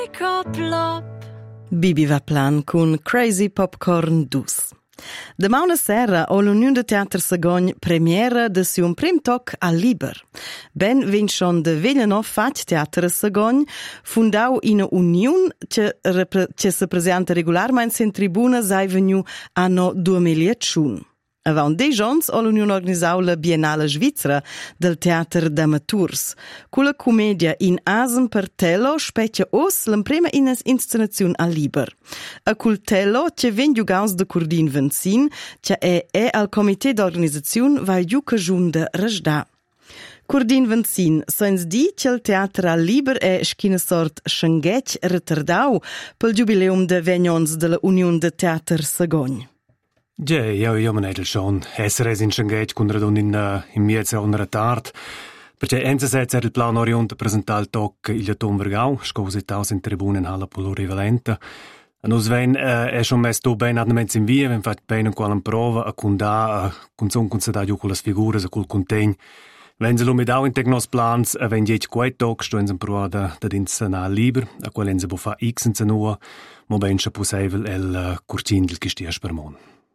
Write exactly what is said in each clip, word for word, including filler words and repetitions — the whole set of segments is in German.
Bibi va plan con Crazy Popcorn Dus. Demà una sera o l'Union de Teater Sagogn premiera de siun prim toc al Liber. Ben vin schon de Veglianov Fat Teater Sagogn, fundau ina union che, che se presenta regularmein in tribuna sai venu anno duemilaundici. Avant dei giorni o l'Union organisau la Biennale Svizzera del Teater d'Amateurs. Con la commedia in Asen per Tello specchia os l'emprema in inscenazione al Liber. A cul Tello che ven giugaus de Curdin Venzin, che è, è al comité d'organizzazione vai giuca giunda resda. Curdin Venzin, sens di che il Teater al Liber è schina sort schengetg retardau pel jubileum de vegnons de la Union de Teater Sagogn. Ja, io, io me ne schon. Essere in Schengeig con radun in, uh, in miezza un retard. Perché enzesetz era il plan oriente presentare il toc il Tom Vergau, scosi taus in tribuna in Halla Polo Rivalenta. E nos ven uh, è schon messo ben admens in via, ven fatto bene in qualen prova, a con da, uh, con son con se da giù con le figure, a col contegn. Wenn sie mit auch in Technos Plans, uh, wenn jech quei toc, sto in se prova da, da d'insena liber, a quel in se bufa x in se nua, mo ben scha possibile el uh, curcin del Gistias per mon.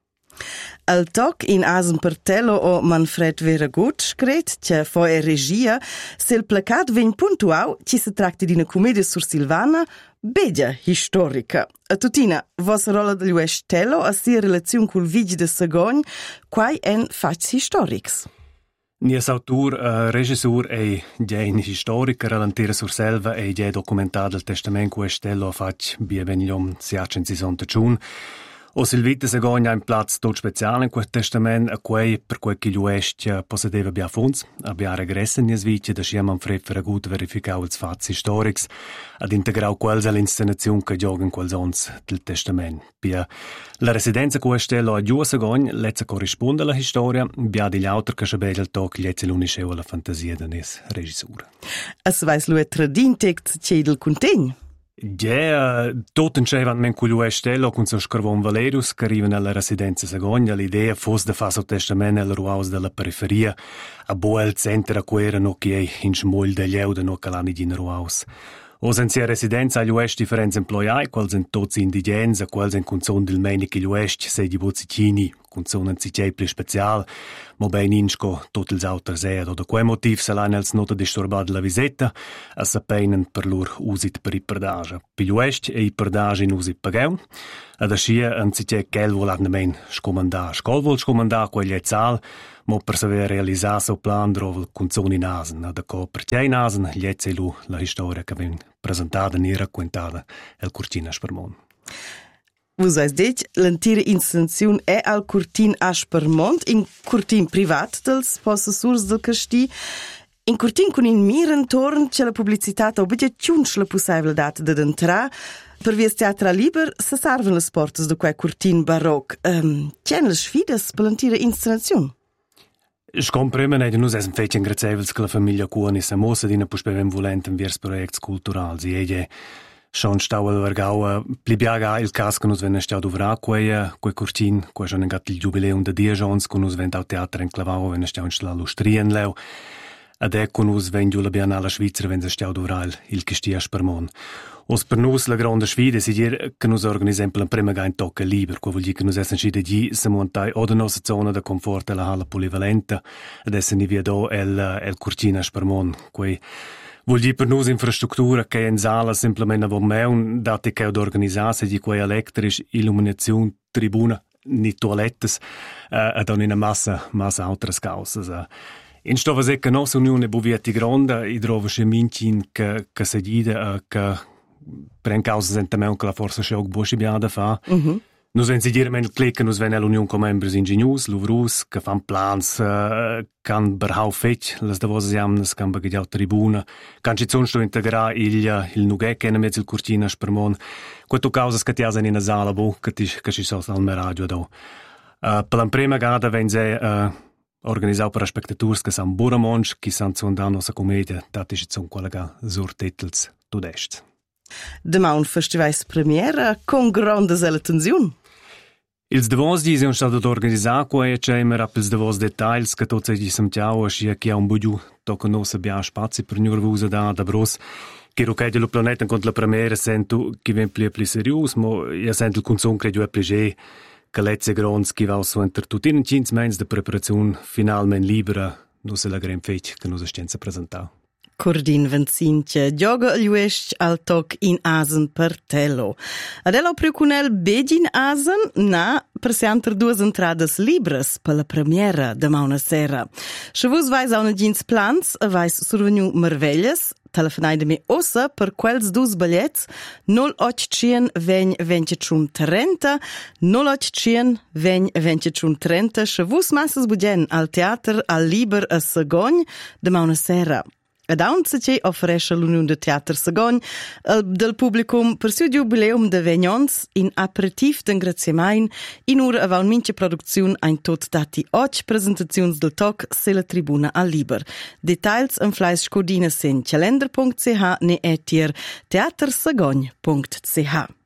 Al toc in Asen per Tello o Manfred Veragut scret che foi regia se il placat ven puntuau ci se tracti di una commedia sur Silvana begia historica. A tutina, vostra rola del Ues Tello a sia relazione col Vigi de Sagogn, quai en fats historics. Nies autor, uh, regisseur e gen historica relantira sur selva e ge documentar il testament Ues Tello a fac bia venigliom siacentsesantachun. O Silvita Sagogn ha un plaz tot speciale in quel testament a quei per quel che l'Uest possedeva bia fons, abbia regresso in Svizzera da scia Manfred Veragut verificau ils fats historics ad integrau quels all'inscenazione che giogen quels ons del testament. Bia la residenza che Stello a Giù Sagogn lezza corrisponde alla storia, bia di l'autor che scabella il toc lezza l'unisceu alla fantasia de nes regissura. Es weiß lui tradintect cedel contegn. Ja, tot entscheivan men cu l'Ues Tello con so scarvon Valerius che arriva nella residenza Sagogna. L'idea fosse de fa so testament nel ruaus della periferia a boel centra quera no che in smol de lieu de no calani din ruaus. O senza residenza agli Uest differenze employai, quals en tots indigens, a quals en conzon del meni che l'Uest sei di bozzicini, conzon en zicei pli special, mo ben insco tot ils auters ead, o da quei motiv se l'han els nota disturbat la visetta, a sapeinen per lur usit per i perdage. Pi l'Uest e i perdage in usit pageu, ad ascia en zicei quel vol adnemen scomandar. Scol vol scomandar quegli e zal, mo per saver realisar so plan drov conzon in Asen, ad aco per tei in Asen, liezze lu la historia che ven presentata e raccontata el Curtin Aspermon. Vos has dit, l'antira inscenazione è al Curtin Aspermont, in Curtin privat dels possessors del casti, in Curtin con in miren torn c'è la pubblicità o bidia ciunch la possibilità de d'entrare, per via teatra liber se serven le portas de quei Curtin baroc. Um, c'è le sfides per l'antira inscenazione? Scom prima ne nus esem fetchen grazevels che la famiglia Cuoni sa mossa dina puspevem volenten viers projekts culturals. I ege schon stau al Vergau plibiaga il cas che nus venne stau duvra quei quei Curtin, quei schon engat il jubileum de dia jons con nus vent au teatro in Clavao venne stau in sta lustrien leu. Ad ecco nus ven giù la Biennale Svizzera venne stau duvra il, il Gestia Spermon. Os per nus la grande sfida si dir che nus organisem per la prima gain tocca liber, quo vuol dire che nus essen scide di se montai o de nostra zona de comfort la Halla Polivalenta, ed essen ni via do el el Curtin Aspermon, quei vuol dire per nus infrastruttura che in sala semplicemente vo meun dati che od organisarsi di quei elettrisch illuminazione tribuna ni toilettes uh, ed on in massa massa altres causas. Uh. In stova se che nos unione bovieti gronda i drovo scemintin che che se dide uh, che pren causa sentamento che la forza c'è ook busci biada fa. Mm-hmm. Nus ven si dire men clic nus ven l'union com membres ingenius, luvrus, che fan plans, uh, can berhau fetch, las davos jamnes can bagadiau tribuna, can ci zonsto integra il il nuge che ne mezzo il Curtin Aspermon. Quattro causas che ti asen in sala bo, che ti che ci so al meradio do. Uh, per la prima gada ven se uh, organizzau per spectators che san buramonch, che san zondano sa commedia, dati ci zon quella sur titels tudest. Demà un festival premiera con grande attenzione. Ils davos di sono stato organizzato e c'è mer pels davos details che tutti gli samtiao e che ha un budu tocca nos abbia spazi per nur vusa da da bros che roccheglia lo planeta con la premiera sento che viene più più serius, ma io sento il consum credo è più che lezze grons che va su inter tutti in cinque mesi di preparazione finalmente libera, non se la gran fece che nos stiamo presentando. Cordin Vencince, gioca il uesc al toc in Asen per Tello. Adello priucunel begin Asen, na, presenter duas entradas libres per la premiera de mauna sera. Se vos vais a una gins plans, vais survenu merveglias, telefonai de me ossa per quels dus ballets null otto cien vegn ventitun trenta, null otto cien vegn ventitun trenta, se vos massas bugen al teater al liber a Sagogn de mauna sera. Ad aunze che offeresce l'Unione de Teater Sagogn uh, del publicum per suo jubileum de vegnons in aperitif d'engraziamain in ura ava un mince produziun ein tot dati och presentaziuns del toc se la tribuna al liber. Details en fleis scodina sen calender punct c h ne etier teatersagogn punct c h.